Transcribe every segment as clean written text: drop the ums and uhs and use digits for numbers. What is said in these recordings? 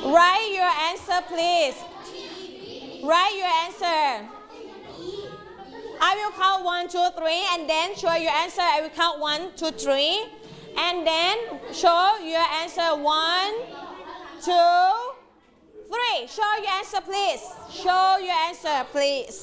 Write your answer please. Write your answer. I will count 1, 2, 3 and then show your answer. I will count 1, 2, 3 and then show your answer 1, 2, 3. Show your answer please. Show your answer please.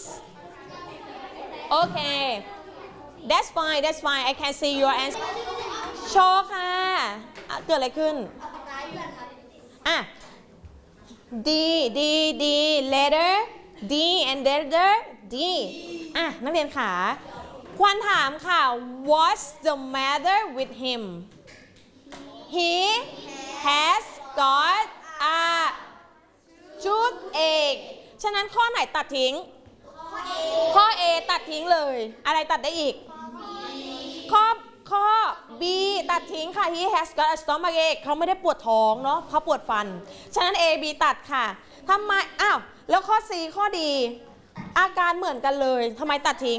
Okay. That's fine. That's fine. I can see your answer. โชว์ค่ะเกิดอะไรขึ้นอ่ะ D letter D and letter D อ่ะนักเรียนขาควันถามค่ะ What's the matter with him? He has got a toothache ฉะนั้นข้อไหนตัดทิ้งข้อ A ตัดทิ้งเลยอะไรตัดได้อีกข้อ B ตัดทิ้งค่ะ He has got a stomachache เขาไม่ได้ปวดท้องเนาะเขาปวดฟันฉะนั้น A B ตัดค่ะทำไมอ้าวแล้วข้อ C ข้อ D อาการเหมือนกันเลยทำไมตัดทิ้ง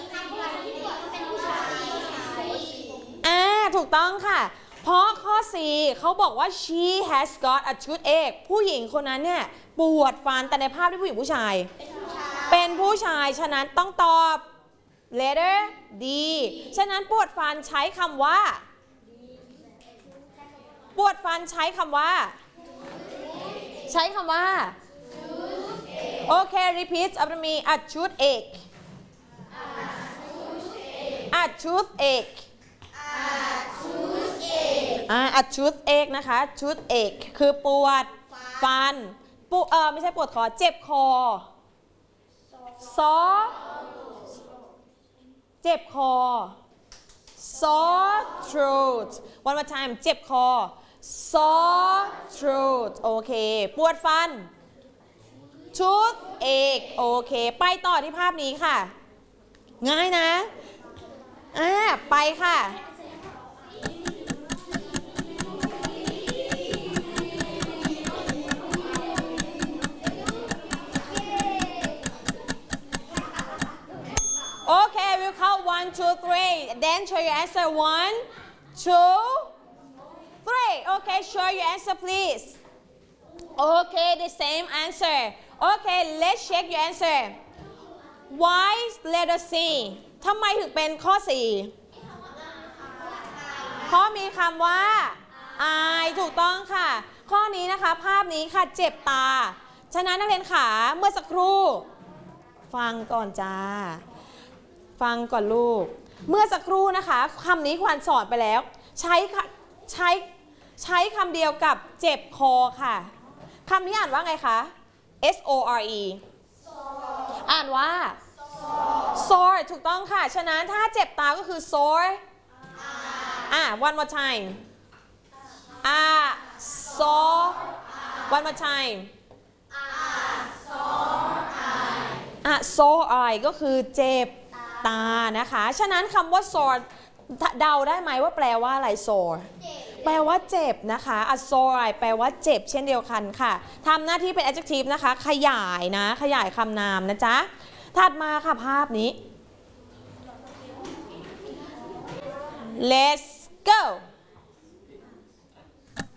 ถูกต้องค่ะเพราะข้อ C เขาบอกว่า she has got a toothache ผู้หญิงคนนั้นเนี่ยปวดฟันแต่ในภาพที่ผู้หญิงผู้ชายเป็นผู้ชายฉะนั้นต้องตอบ letter D ฉะนั้นปวดฟันใช้คำว่าปวดฟันใช้คำว่าโอเค repeat after me a toothache a toothache a toothache นะคะ toothache คือปวดฟันไม่ใช่ปวดคอเจ็บคอเจ็บคอ sore throat one more time เจ็บคอ sore throat โอเคปวดฟัน toothache โอเคไปต่อที่ภาพนี้ค่ะง่ายนะไปค่ะOkay, we'll count 1, 2, 3. Then show your answer 1, 2, 3. Okay, show your answer, please. Okay, the same answer. Okay, let's check your answer. Why letter C? ทำไมถึงเป็นข้อ 4 เพราะมีคำว่า I ถูกต้องค่ะ ข้อนี้นะคะภาพนี้ค่ะเจ็บตา ฉะนั้นนักเรียนขาเมื่อสักครู่ฟังก่อนจ้าฟังก่อนลูกเมื่อสักครู่นะคะคำนี้ควันสอนไปแล้วใช้คำเดียวกับเจ็บคอค่ะคำนี้อ่านว่าไงคะ S O R E อ่านว่า sore ถูกต้องค่ะฉะนั้นถ้าเจ็บตาก็คือ sore one more time sore one more time sore eye ก็คือเจ็บตานะคะฉะนั้นคำว่า sore เดาได้ไหมว่าแปลว่าอะไร sore แปลว่าเจ็บนะคะ sore eye แปลว่าเจ็บเช่นเดียวกันค่ะทำหน้าที่เป็น adjective นะคะขยายคำนามนะจ๊ะถัดมาค่ะภาพนี้ let's go